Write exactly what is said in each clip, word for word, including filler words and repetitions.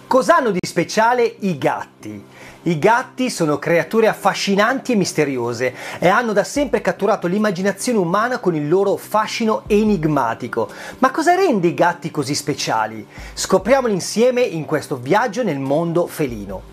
Cos'hanno di speciale i gatti? I gatti sono creature affascinanti e misteriose e hanno da sempre catturato l'immaginazione umana con il loro fascino enigmatico. Ma cosa rende i gatti così speciali? Scopriamolo insieme in questo viaggio nel mondo felino.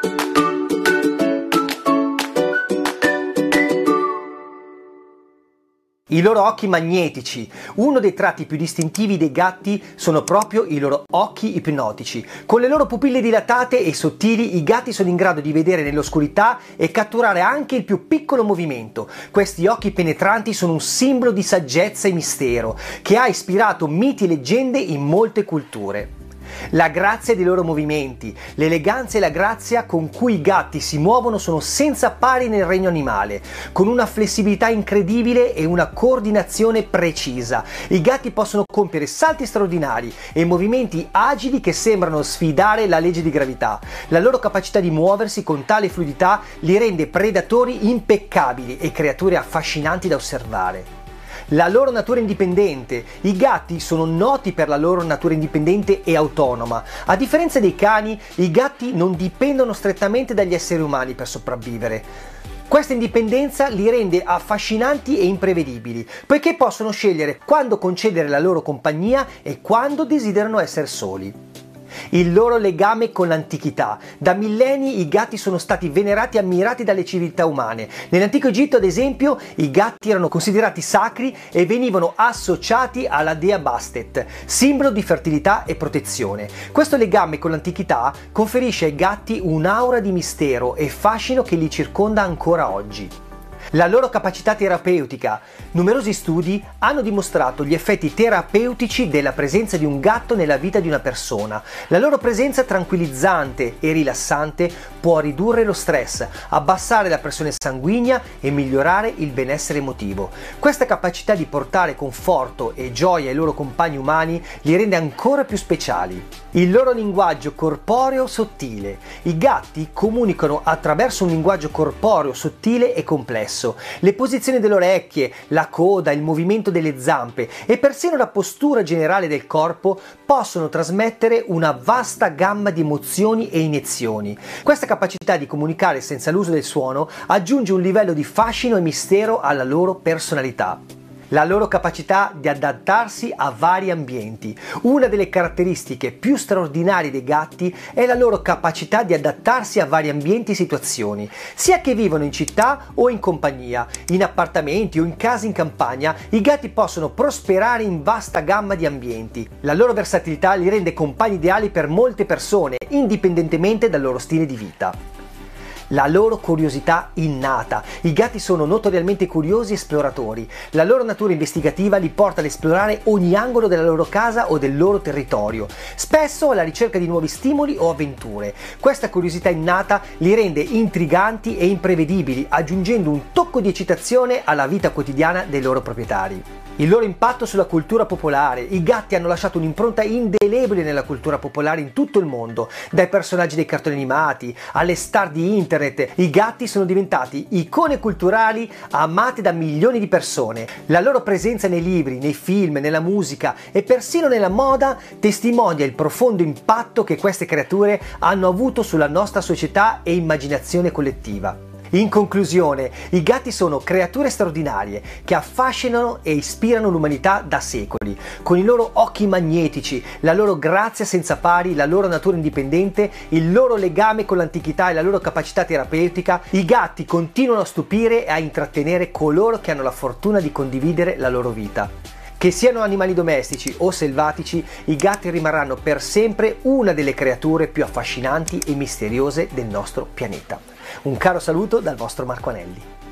I loro occhi magnetici. Uno dei tratti più distintivi dei gatti sono proprio i loro occhi ipnotici. Con le loro pupille dilatate e sottili, i gatti sono in grado di vedere nell'oscurità e catturare anche il più piccolo movimento. Questi occhi penetranti sono un simbolo di saggezza e mistero, che ha ispirato miti e leggende in molte culture. La grazia dei loro movimenti, l'eleganza e la grazia con cui i gatti si muovono sono senza pari nel regno animale, con una flessibilità incredibile e una coordinazione precisa. I gatti possono compiere salti straordinari e movimenti agili che sembrano sfidare la legge di gravità. La loro capacità di muoversi con tale fluidità li rende predatori impeccabili e creature affascinanti da osservare. La loro natura indipendente. I gatti sono noti per la loro natura indipendente e autonoma. A differenza dei cani, i gatti non dipendono strettamente dagli esseri umani per sopravvivere. Questa indipendenza li rende affascinanti e imprevedibili, poiché possono scegliere quando concedere la loro compagnia e quando desiderano essere soli. Il loro legame con l'antichità. Da millenni i gatti sono stati venerati e ammirati dalle civiltà umane. Nell'antico Egitto, ad esempio, i gatti erano considerati sacri e venivano associati alla dea Bastet, simbolo di fertilità e protezione. Questo legame con l'antichità conferisce ai gatti un'aura di mistero e fascino che li circonda ancora oggi. La loro capacità terapeutica. Numerosi studi hanno dimostrato gli effetti terapeutici della presenza di un gatto nella vita di una persona. La loro presenza tranquillizzante e rilassante può ridurre lo stress, abbassare la pressione sanguigna e migliorare il benessere emotivo. Questa capacità di portare conforto e gioia ai loro compagni umani li rende ancora più speciali. Il loro linguaggio corporeo sottile. I gatti comunicano attraverso un linguaggio corporeo sottile e complesso. Le posizioni delle orecchie, la coda, il movimento delle zampe e persino la postura generale del corpo possono trasmettere una vasta gamma di emozioni e iniezioni. Questa capacità di comunicare senza l'uso del suono aggiunge un livello di fascino e mistero alla loro personalità. La loro capacità di adattarsi a vari ambienti. Una delle caratteristiche più straordinarie dei gatti è la loro capacità di adattarsi a vari ambienti e situazioni, sia che vivono in città o in compagnia, in appartamenti o in case in campagna. I gatti possono prosperare in vasta gamma di ambienti. La loro versatilità li rende compagni ideali per molte persone, indipendentemente dal loro stile di vita. La loro curiosità innata. I gatti sono notoriamente curiosi e esploratori. La loro natura investigativa li porta ad esplorare ogni angolo della loro casa o del loro territorio, spesso alla ricerca di nuovi stimoli o avventure. Questa curiosità innata li rende intriganti e imprevedibili, aggiungendo un tocco di eccitazione alla vita quotidiana dei loro proprietari. Il loro impatto sulla cultura popolare. I gatti hanno lasciato un'impronta indelebile nella cultura popolare in tutto il mondo, dai personaggi dei cartoni animati alle star di internet. I gatti sono diventati icone culturali amate da milioni di persone. La loro presenza nei libri, nei film, nella musica e persino nella moda testimonia il profondo impatto che queste creature hanno avuto sulla nostra società e immaginazione collettiva. In conclusione, i gatti sono creature straordinarie che affascinano e ispirano l'umanità da secoli. Con i loro occhi magnetici, la loro grazia senza pari, la loro natura indipendente, il loro legame con l'antichità e la loro capacità terapeutica, i gatti continuano a stupire e a intrattenere coloro che hanno la fortuna di condividere la loro vita. Che siano animali domestici o selvatici, i gatti rimarranno per sempre una delle creature più affascinanti e misteriose del nostro pianeta. Un caro saluto dal vostro Marco Anelli.